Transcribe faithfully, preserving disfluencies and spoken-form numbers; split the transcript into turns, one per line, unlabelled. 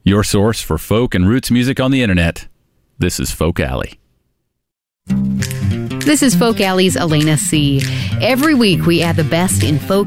your source for folk and roots music on the internet. This is Folk Alley.
This is Folk Alley's Elena C. Every week we add the best in folk